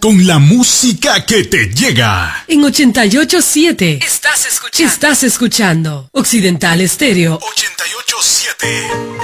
con la música que te llega. En 88.7 estás escuchando Occidental Estéreo 88.7.